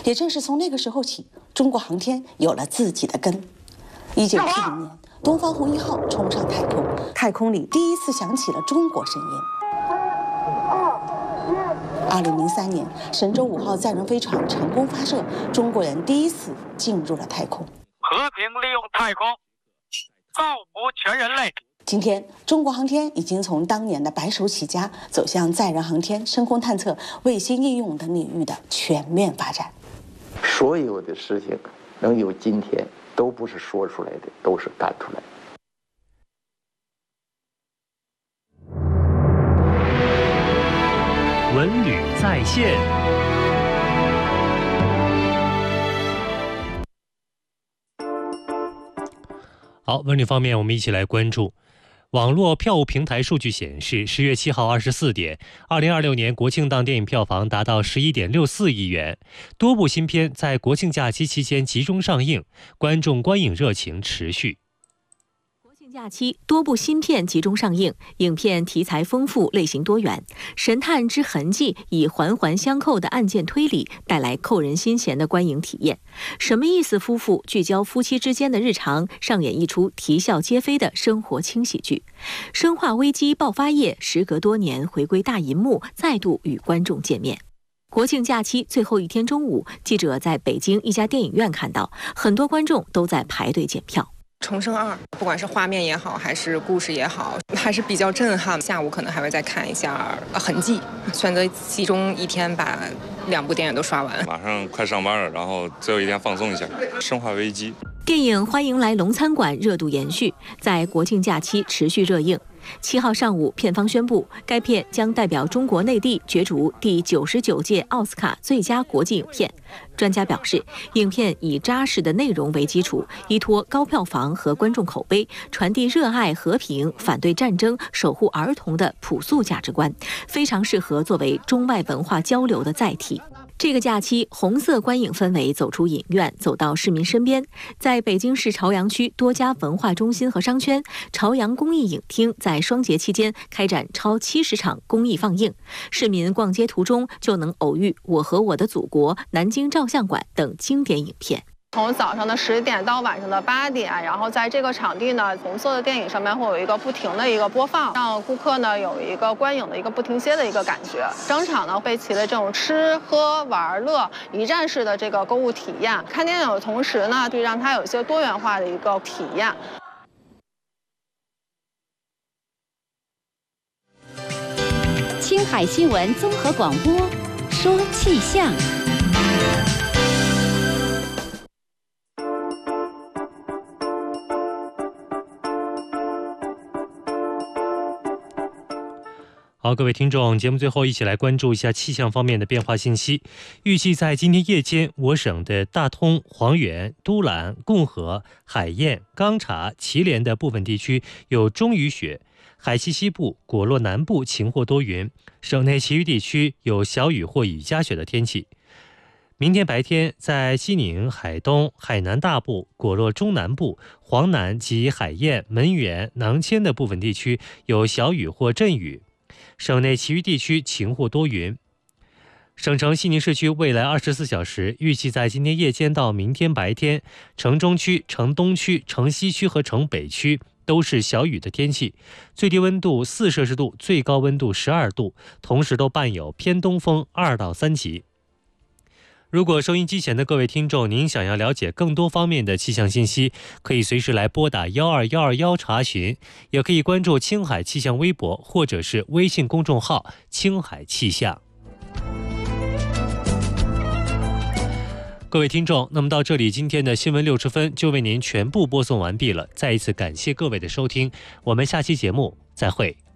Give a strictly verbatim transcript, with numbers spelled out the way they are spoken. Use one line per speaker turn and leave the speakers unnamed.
也正是从那个时候起，中国航天有了自己的根。一九七零年，东方红一号冲上太空，太空里第一次响起了中国声音。二零零三年，神舟五号载人飞船成功发射，中国人第一次进入了太空。
和平利用太空，造福全人类。
今天，中国航天已经从当年的白手起家，走向载人航天、深空探测、卫星应用等领域的全面发展。
所有的事情能有今天，都不是说出来的，都是干出来的。
文旅在线。好，文旅方面，我们一起来关注。网络票务平台数据显示，十月七号二十四点，二零二六年国庆档电影票房达到十一点六四亿元，多部新片在国庆假期期间集中上映，观众观影热情持续。
假期多部新片集中上映，影片题材丰富，类型多元。《神探之痕迹》以环环相扣的案件推理带来扣人心弦的观影体验。什么意思夫妇聚焦夫妻之间的日常，上演一出啼笑皆非的生活轻喜剧。《生化危机》爆发夜，时隔多年回归大银幕，再度与观众见面。国庆假期最后一天中午，记者在北京一家电影院看到，很多观众都在排队检票。
重生二，不管是画面也好，还是故事也好，还是比较震撼。下午可能还会再看一下《痕迹》，选择集中一天把两部电影都刷完。
马上快上班了，然后最后一天放松一下。《生化危机》
电影《欢迎来龙餐馆》热度延续，在国庆假期持续热映。七号上午，片方宣布，该片将代表中国内地角逐第九十九届奥斯卡最佳国际影片。专家表示，影片以扎实的内容为基础，依托高票房和观众口碑，传递热爱和平、反对战争、守护儿童的朴素价值观，非常适合作为中外文化交流的载体。这个假期，红色观影氛围走出影院，走到市民身边。在北京市朝阳区多家文化中心和商圈，朝阳公益影厅在双节期间开展超七十场公益放映，市民逛街途中就能偶遇《我和我的祖国》、《南京照相馆》等经典影片。
从早上的十点到晚上的八点，然后在这个场地呢，红色的电影上面会有一个不停的一个播放，让顾客呢有一个观影的一个不停歇的一个感觉。商场呢备齐了这种吃喝玩乐一站式的这个购物体验，看电影的同时呢，就让它有一些多元化的一个体验。
青海新闻综合广播，说气象。
好，各位听众，节目最后一起来关注一下气象方面的变化信息。预计在今天夜间，我省的大通、黄原、都兰、共和、海晏、钢察、祁连的部分地区有中雨雪，海西西部、果洛南部晴或多云，省内其余地区有小雨或雨夹雪的天气。明天白天，在西宁、海东、海南大部、果洛中南部、黄南及海晏、门源、囊谦的部分地区有小雨或阵雨。省内其余地区晴或多云。省城西宁市区未来二十四小时预计在今天夜间到明天白天，城中区、城东区、城西区和城北区都是小雨的天气，最低温度四摄氏度，最高温度十二度，同时都伴有偏东风二到三级。如果收音机前的各位听众，您想要了解更多方面的气象信息，可以随时来拨打幺二幺二幺查询，也可以关注青海气象微博或者是微信公众号青海气象。各位听众，那么到这里，今天的新闻六十分就为您全部播送完毕了。再一次感谢各位的收听，我们下期节目再会。